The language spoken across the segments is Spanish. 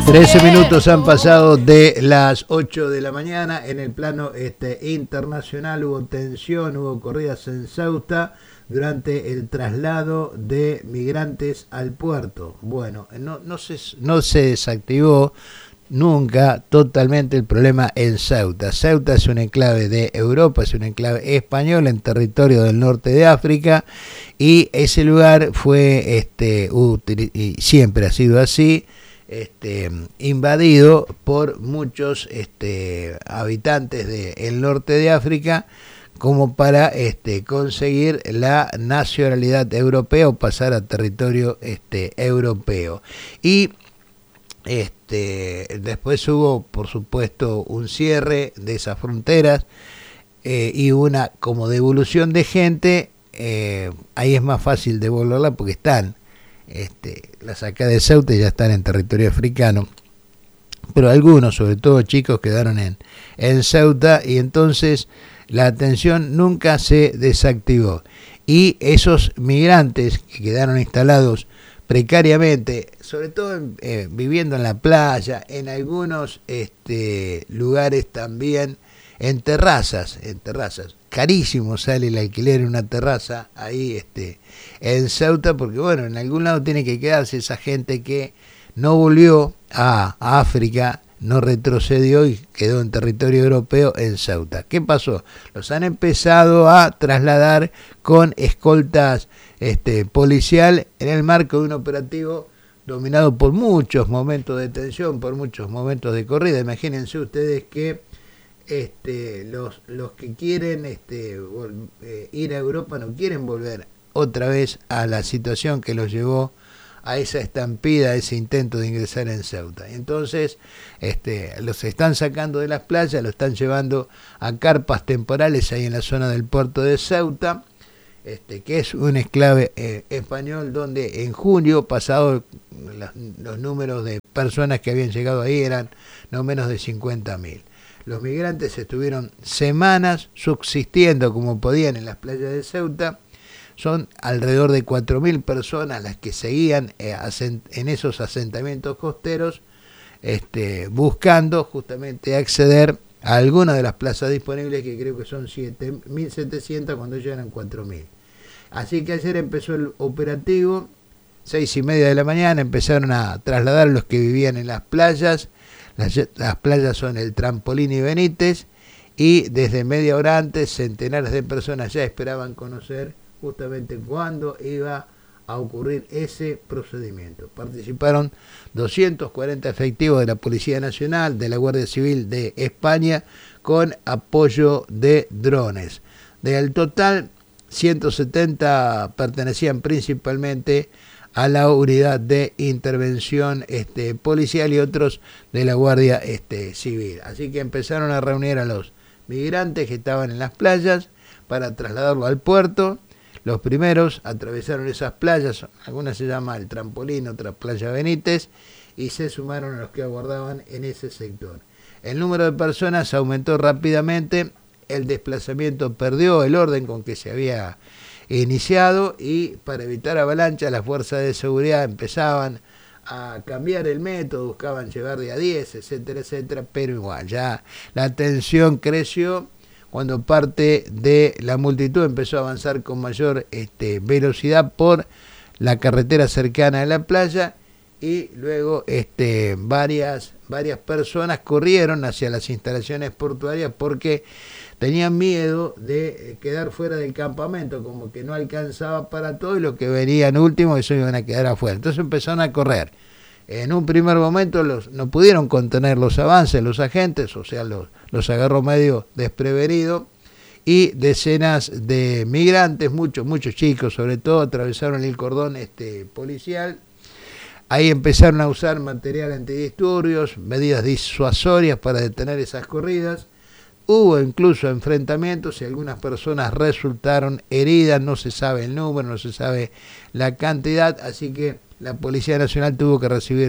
13 minutos han pasado de las 8 de la mañana. En el plano internacional hubo tensión, hubo corridas en Ceuta durante el traslado de migrantes al puerto. Bueno, no se desactivó nunca totalmente el problema en Ceuta. Ceuta es un enclave de Europa, es un enclave español en territorio del norte de África, y ese lugar fue y siempre ha sido así, invadido por muchos habitantes del norte de África, como para conseguir la nacionalidad europea o pasar a territorio europeo. Y después hubo, por supuesto, un cierre de esas fronteras y una como devolución de gente. Ahí es más fácil devolverla porque están las acá de Ceuta ya están en territorio africano, pero algunos, sobre todo chicos, quedaron en Ceuta, y entonces la atención nunca se desactivó, y esos migrantes que quedaron instalados precariamente, sobre todo viviendo en la playa, en algunos lugares también en terrazas, carísimo sale el alquiler en una terraza ahí en Ceuta, porque bueno, en algún lado tiene que quedarse esa gente que no volvió a África, no retrocedió y quedó en territorio europeo en Ceuta. ¿Qué pasó? Los han empezado a trasladar con escoltas policial en el marco de un operativo dominado por muchos momentos de tensión, por muchos momentos de corrida. Imagínense ustedes que los que quieren ir a Europa no quieren volver otra vez a la situación que los llevó a esa estampida, a ese intento de ingresar en Ceuta. Entonces los están sacando de las playas, los están llevando a carpas temporales ahí en la zona del puerto de Ceuta, que es un enclave español, donde en junio pasado los números de personas que habían llegado ahí eran no menos de 50.000. Los migrantes estuvieron semanas subsistiendo como podían en las playas de Ceuta. Son alrededor de 4.000 personas las que seguían en esos asentamientos costeros, buscando justamente acceder a alguna de las plazas disponibles, que creo que son 7.700 cuando ellos eran 4.000. Así que ayer empezó el operativo, 6:30 de la mañana, empezaron a trasladar a los que vivían en las playas. Las playas son el Trampolín y Benítez, y desde media hora antes centenares de personas ya esperaban conocer justamente cuándo iba a ocurrir ese procedimiento. Participaron 240 efectivos de la Policía Nacional, de la Guardia Civil de España, con apoyo de drones. Del total, 170 pertenecían principalmente a la unidad de intervención policial y otros de la Guardia Civil. Así que empezaron a reunir a los migrantes que estaban en las playas para trasladarlo al puerto. Los primeros atravesaron esas playas, algunas se llama el Trampolín, otras Playa Benítez, y se sumaron a los que aguardaban en ese sector. El número de personas aumentó rápidamente, el desplazamiento perdió el orden con que se había iniciado, y para evitar avalanchas las fuerzas de seguridad empezaban a cambiar el método, buscaban llevar de a 10, etcétera, etcétera, pero igual ya la tensión creció cuando parte de la multitud empezó a avanzar con mayor velocidad por la carretera cercana a la playa, y luego varias personas corrieron hacia las instalaciones portuarias porque tenían miedo de quedar fuera del campamento, como que no alcanzaba para todo, y los que venían últimos eso iban a quedar afuera. Entonces empezaron a correr. En un primer momento no pudieron contener los avances los agentes, o sea, los agarró medio desprevenidos, y decenas de migrantes, muchos chicos sobre todo, atravesaron el cordón policial. Ahí empezaron a usar material antidisturbios, medidas disuasorias para detener esas corridas. Hubo incluso enfrentamientos y algunas personas resultaron heridas, no se sabe el número, no se sabe la cantidad, así que la Policía Nacional tuvo que recibir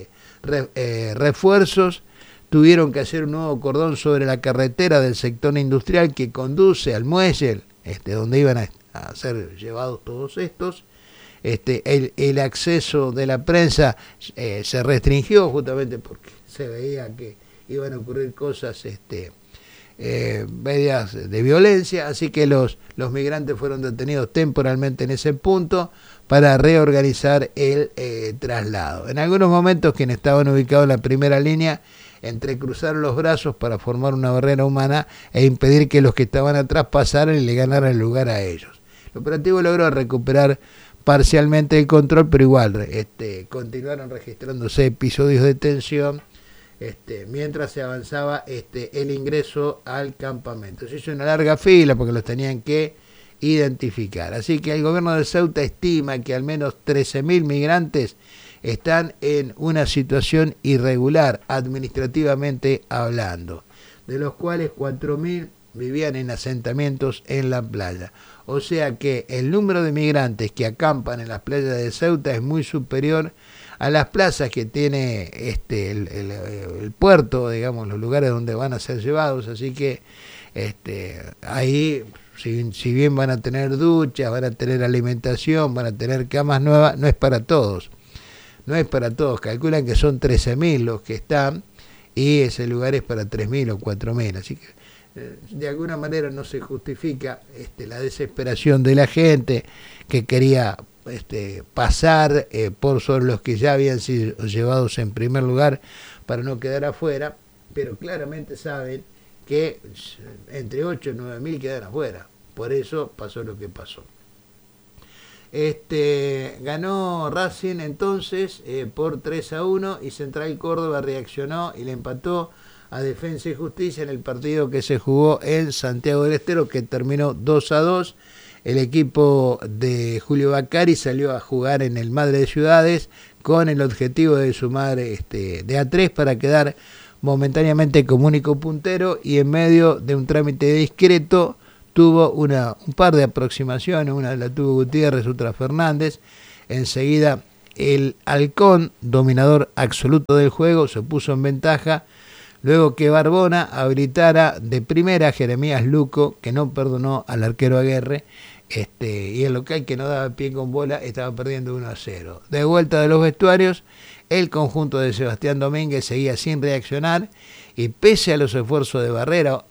refuerzos. Tuvieron que hacer un nuevo cordón sobre la carretera del sector industrial que conduce al muelle, donde iban a ser llevados todos estos. el acceso de la prensa se restringió justamente porque se veía que iban a ocurrir cosas medidas de violencia, así que los migrantes fueron detenidos temporalmente en ese punto para reorganizar el traslado. En algunos momentos quienes estaban ubicados en la primera línea entrecruzaron los brazos para formar una barrera humana e impedir que los que estaban atrás pasaran y le ganaran el lugar a ellos. El operativo logró recuperar parcialmente el control, pero igual continuaron registrándose episodios de tensión mientras se avanzaba el ingreso al campamento. Se hizo una larga fila porque los tenían que identificar. Así que el gobierno de Ceuta estima que al menos 13.000 migrantes están en una situación irregular, administrativamente hablando, de los cuales 4.000 vivían en asentamientos en la playa. O sea que el número de migrantes que acampan en las playas de Ceuta es muy superior a las plazas que tiene el puerto, digamos, los lugares donde van a ser llevados. Así que ahí, si bien van a tener duchas, van a tener alimentación, van a tener camas nuevas, no es para todos. No es para todos, calculan que son 13.000 los que están y ese lugar es para 3.000 o 4.000, así que de alguna manera no se justifica la desesperación de la gente que quería pasar por sobre los que ya habían sido llevados en primer lugar para no quedar afuera, pero claramente saben que entre 8 y 9.000 quedan afuera, por eso pasó lo que pasó. Ganó Racing entonces por 3-1 y Central Córdoba reaccionó y le empató a Defensa y Justicia en el partido que se jugó en Santiago del Estero, que terminó 2-2. El equipo de Julio Bacari salió a jugar en el Madre de Ciudades con el objetivo de sumar de A3 para quedar momentáneamente como único puntero, y en medio de un trámite discreto tuvo un par de aproximaciones, una la tuvo Gutiérrez, otra Fernández. Enseguida el Halcón, dominador absoluto del juego, se puso en ventaja, luego que Barbona habilitara de primera a Jeremías Luco, que no perdonó al arquero Aguerre, y el local, que no daba pie con bola, estaba perdiendo 1-0. De vuelta de los vestuarios, el conjunto de Sebastián Domínguez seguía sin reaccionar, y pese a los esfuerzos de Barrera,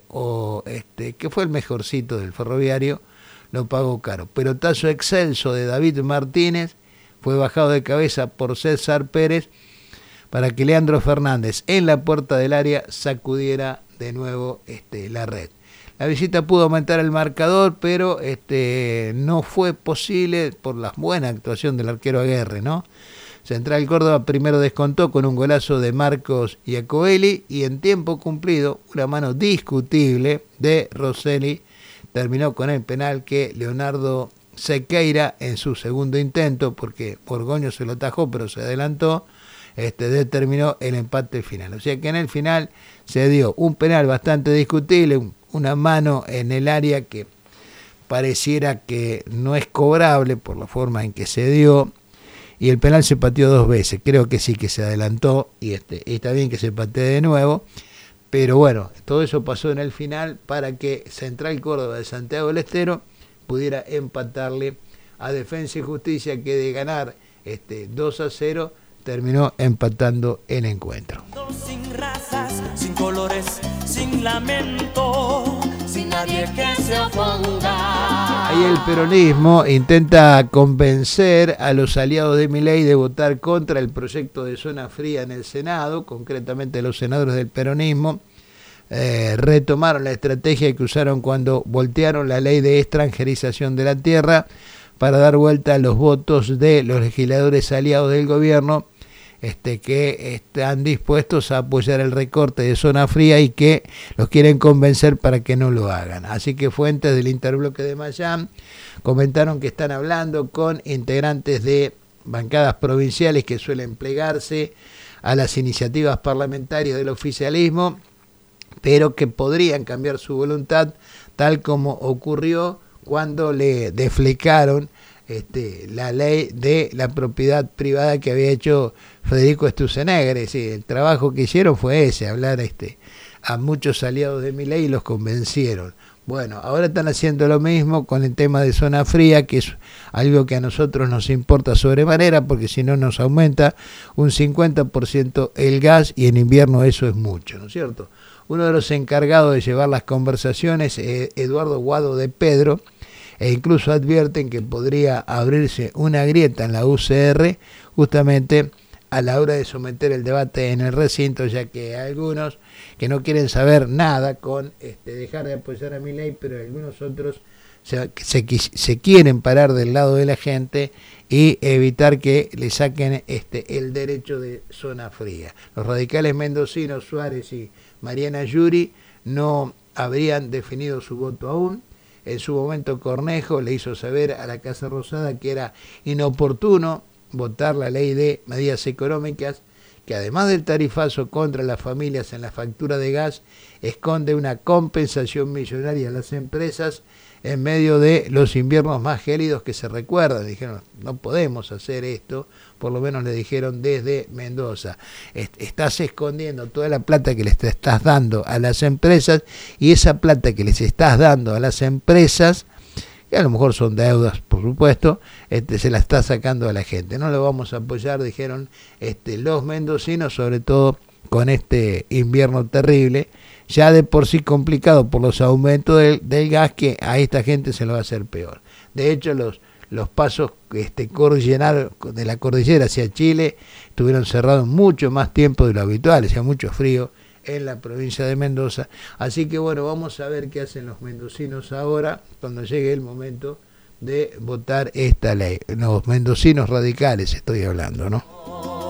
que fue el mejorcito del Ferroviario, lo pagó caro. Pelotazo excelso de David Martínez fue bajado de cabeza por César Pérez para que Leandro Fernández en la puerta del área sacudiera de nuevo la red. La visita pudo aumentar el marcador, pero no fue posible por la buena actuación del arquero Aguerre, ¿no? Central Córdoba primero descontó con un golazo de Marcos Iacovelli, y en tiempo cumplido una mano discutible de Rosselli terminó con el penal que Leonardo Sequeira, en su segundo intento, porque Borgoño se lo atajó pero se adelantó, determinó el empate final. O sea que en el final se dio un penal bastante discutible, una mano en el área que pareciera que no es cobrable por la forma en que se dio, y el penal se pateó 2 veces. Creo que sí, que se adelantó, y está bien que se patee de nuevo, pero bueno, todo eso pasó en el final para que Central Córdoba de Santiago del Estero pudiera empatarle a Defensa y Justicia, que de ganar 2-0 terminó empatando el encuentro. Sin razas, sin colores, sin lamento, sin nadie que se oponga. Ahí el peronismo intenta convencer a los aliados de Milei de votar contra el proyecto de zona fría en el Senado. Concretamente, los senadores del peronismo retomaron la estrategia que usaron cuando voltearon la ley de extranjerización de la tierra para dar vuelta a los votos de los legisladores aliados del gobierno, que están dispuestos a apoyar el recorte de zona fría y que los quieren convencer para que no lo hagan. Así que fuentes del interbloque de Mayam comentaron que están hablando con integrantes de bancadas provinciales que suelen plegarse a las iniciativas parlamentarias del oficialismo, pero que podrían cambiar su voluntad, tal como ocurrió cuando le deflecaron la ley de la propiedad privada que había hecho Federico Sturzenegger. Es decir, el trabajo que hicieron fue ese, hablar a muchos aliados de Milei y los convencieron. Bueno, ahora están haciendo lo mismo con el tema de zona fría, que es algo que a nosotros nos importa sobremanera, porque si no nos aumenta un 50% el gas, y en invierno eso es mucho, ¿no es cierto? Uno de los encargados de llevar las conversaciones es Eduardo Guado de Pedro, e incluso advierten que podría abrirse una grieta en la UCR justamente a la hora de someter el debate en el recinto, ya que hay algunos que no quieren saber nada con dejar de apoyar a Milei, pero algunos otros se quieren parar del lado de la gente y evitar que le saquen el derecho de zona fría. Los radicales mendocinos Suárez y Mariana Yuri no habrían definido su voto aún. En su momento Cornejo le hizo saber a la Casa Rosada que era inoportuno votar la ley de medidas económicas, que además del tarifazo contra las familias en la factura de gas, esconde una compensación millonaria a las empresas en medio de los inviernos más gélidos que se recuerdan. Dijeron, no podemos hacer esto, por lo menos le dijeron desde Mendoza. Estás escondiendo toda la plata que les estás dando a las empresas, y esa plata que les estás dando a las empresas, que a lo mejor son deudas, por supuesto, se la está sacando a la gente. No lo vamos a apoyar, dijeron los mendocinos, sobre todo con este invierno terrible, ya de por sí complicado por los aumentos del gas, que a esta gente se lo va a hacer peor. De hecho, los pasos cordilleranos de la cordillera hacia Chile estuvieron cerrados mucho más tiempo de lo habitual, hacía mucho frío en la provincia de Mendoza. Así que bueno, vamos a ver qué hacen los mendocinos ahora cuando llegue el momento de votar esta ley. Los mendocinos radicales estoy hablando, ¿no?